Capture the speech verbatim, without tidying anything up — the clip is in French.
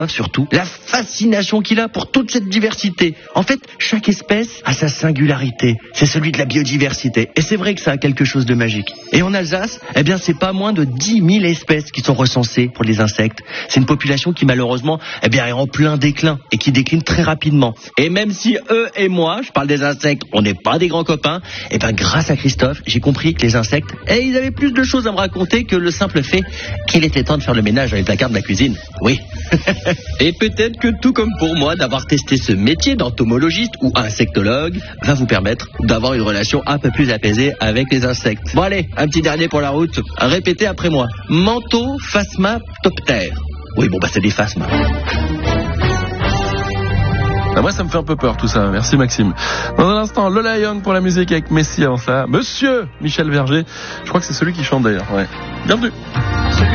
surtout, la fascination qu'il a pour toute cette diversité. En fait, chaque espèce a sa singularité. C'est celui de la biodiversité. Et c'est vrai que ça a quelque chose de magique. Et en Alsace, eh bien, c'est pas moins de dix mille espèces qui sont recensées pour les insectes. C'est une population qui, malheureusement, eh bien, est en plein déclin et qui décline très rapidement. Et même si eux et moi, je parle des insectes, on n'est pas des grands copains, eh bien, grâce à Christophe, j'ai compris que les insectes, eh, ils avaient plus de choses à me raconter que le simple fait qu'il était temps de faire le ménage dans les placards de la cuisine. Oui. Et peut-être que tout comme pour moi, d'avoir testé ce métier d'entomologiste ou insectologue va vous permettre d'avoir une relation un peu plus apaisée avec les insectes. Bon allez, un petit dernier pour la route. Répétez après moi. Mantophasmatoptère. Oui, bon bah c'est des phasmes. Ah, moi ça me fait un peu peur tout ça, merci Maxime. Dans un instant, Lola Young pour la musique avec Messi avant ça. Monsieur Michel Berger, je crois que c'est celui qui chante d'ailleurs, ouais. Bienvenue.